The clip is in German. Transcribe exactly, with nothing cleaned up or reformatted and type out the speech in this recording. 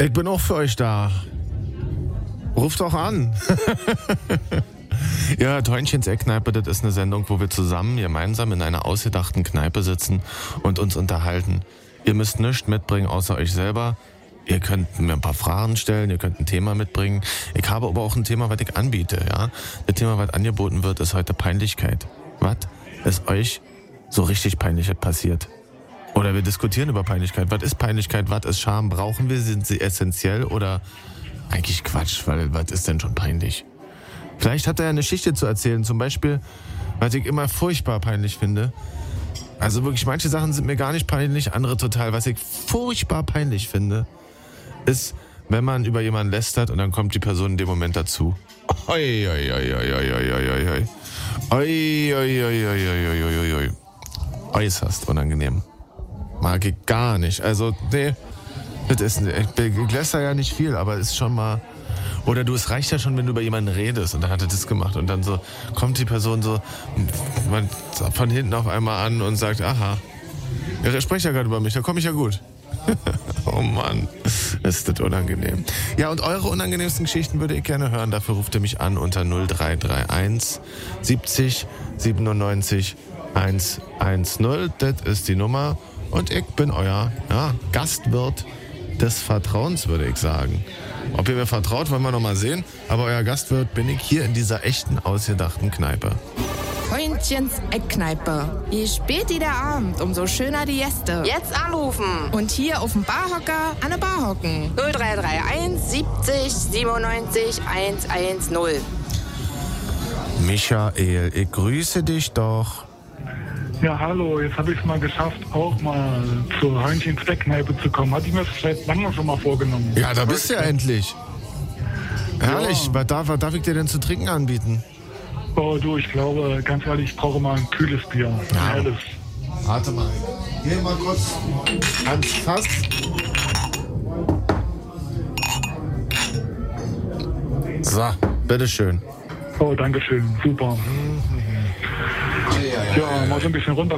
Ich bin auch für euch da. Ruft doch an. Ja, Teunchens Eckkneipe, das ist eine Sendung, wo wir zusammen, gemeinsam in einer ausgedachten Kneipe sitzen und uns unterhalten. Ihr müsst nichts mitbringen, außer euch selber. Ihr könnt mir ein paar Fragen stellen, ihr könnt ein Thema mitbringen. Ich habe aber auch ein Thema, was ich anbiete, ja. Das Thema, was angeboten wird, ist heute Peinlichkeit. Was ist euch so richtig Peinliches passiert? Oder wir diskutieren über Peinlichkeit. Was ist Peinlichkeit? Was ist Scham? Brauchen wir sie? Sind sie essentiell oder eigentlich Quatsch? Weil was ist denn schon peinlich? Vielleicht hat er ja eine Geschichte zu erzählen. Zum Beispiel, was ich immer furchtbar peinlich finde. Also wirklich, manche Sachen sind mir gar nicht peinlich, andere total. Was ich furchtbar peinlich finde, ist, wenn man über jemanden lästert und dann kommt die Person in dem Moment dazu. Oi, oi, oi, oi, oi, oi, oi, oi. Oi, oi, oi, oi, oi, oi, oi. Äußerst unangenehm. Mag ich gar nicht. Also, nee, das ist, ich, ich läster ja nicht viel, aber ist schon mal... Oder du, es reicht ja schon, wenn du über jemanden redest und dann hat er das gemacht und dann so kommt die Person so man, von hinten auf einmal an und sagt, aha, ihr sprecht ja gerade über mich, da komme ich ja gut. Oh Mann, ist das unangenehm. Ja, und eure unangenehmsten Geschichten würde ich gerne hören. Dafür ruft ihr mich an unter null drei drei eins siebzig siebenundneunzig hundertzehn. Das ist die Nummer und ich bin euer ja, Gastwirt des Vertrauens, würde ich sagen. Ob ihr mir vertraut, wollen wir noch mal sehen. Aber euer Gastwirt bin ich hier in dieser echten, ausgedachten Kneipe. Teunchens Eckkneipe. Je später der Abend, umso schöner die Gäste. Jetzt anrufen. Und hier auf dem Barhocker an der Bar hocken. null drei drei eins siebzig siebenundneunzig hundertzehn. Michael, ich grüße dich doch. Ja, hallo, jetzt habe ich es mal geschafft, auch mal zur Hörnchens Eckkneipe zu kommen. Hatte ich mir seit langem schon mal vorgenommen. Ja, da bist du ja endlich. Herrlich, ja. was, darf, was darf ich dir denn zu trinken anbieten? Oh du, ich glaube, ganz ehrlich, ich brauche mal ein kühles Bier. Ein ja. helles. Warte mal. Geh mal kurz ans Fass. So, bitteschön. Oh, danke schön, super. Ja, ja, ja, mal so ein bisschen runter.